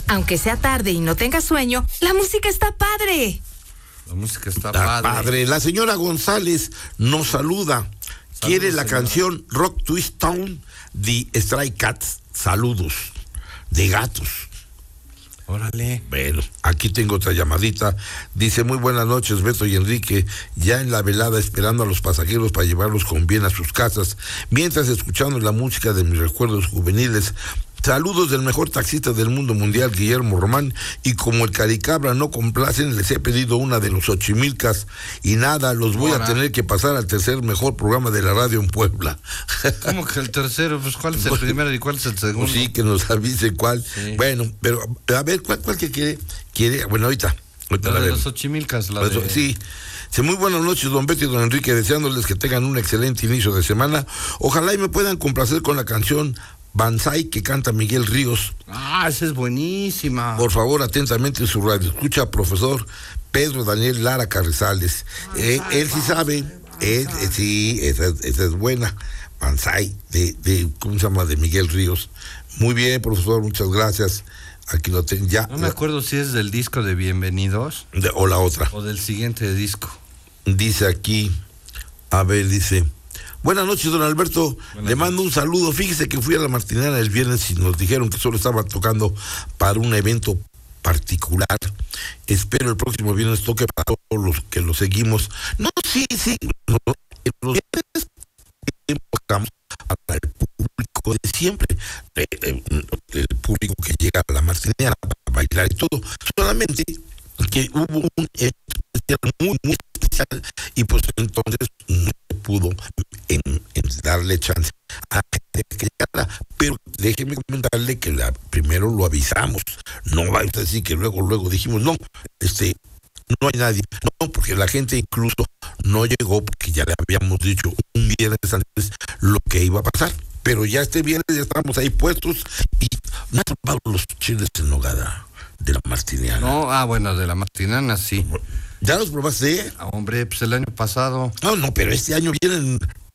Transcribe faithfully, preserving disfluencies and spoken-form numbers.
Aunque sea tarde y no tengas sueño, la música está padre. La música está, está padre. padre. La señora González nos saluda. Saludos, quiere la señora. Canción Rock Twist Town de Stray Cats. Saludos. De gatos. Órale. Bueno, aquí tengo otra llamadita. Dice, muy buenas noches, Beto y Enrique. Ya en la velada esperando a los pasajeros para llevarlos con bien a sus casas, mientras escuchando la música de mis recuerdos juveniles. Saludos del mejor taxista del mundo mundial, Guillermo Román, y como el Caricabra no complacen, les he pedido una de los Xochimilcas, y nada, los voy Ahora. a tener que pasar al tercer mejor programa de la radio en Puebla. ¿Cómo que el tercero? Pues ¿cuál es el primero y cuál es el segundo? Pues sí, que nos avise cuál. Sí. Bueno, pero a ver, ¿cuál, cuál que quiere? quiere? Bueno, ahorita. ahorita la de los Xochimilcas, la pues, de... Sí. Sí, muy buenas noches, don Beto y don Enrique, deseándoles que tengan un excelente inicio de semana. Ojalá y me puedan complacer con la canción Banzai que canta Miguel Ríos. Ah, esa es buenísima. Por favor, atentamente en su radio. Escucha, profesor Pedro Daniel Lara Carrizales. Eh, él sí sabe. Él, eh, sí, esa, esa es buena. Banzai, de, de, ¿cómo se llama? De Miguel Ríos. Muy bien, profesor, muchas gracias. Aquí lo tengo ya. No me acuerdo si es del disco de Bienvenidos. De, o la otra. O del siguiente disco. Dice aquí, a ver, dice... Buenas noches, don Alberto. Buenas Le mando un saludo. Fíjese que fui a la Martinera el viernes y nos dijeron que solo estaban tocando para un evento particular. Espero el próximo viernes toque para todos los que lo seguimos. No, sí, sí. No, los viernes tocamos para el público de siempre. El público que llega a la Martinera para bailar y todo. Solamente que hubo un evento muy, muy especial y pues entonces no pudo en, en darle chance a gente que llegara, pero déjeme comentarle que la, primero lo avisamos, no va a decir que luego luego dijimos no, este no hay nadie, no, porque la gente incluso no llegó porque ya le habíamos dicho un viernes antes lo que iba a pasar, pero ya este viernes ya estamos ahí puestos y no han probado los chiles en nogada de la Martiniana. No, ah bueno, de la Martiniana sí. ¿Ya los probaste? Ah, hombre, pues el año pasado. No, no, pero este año vienen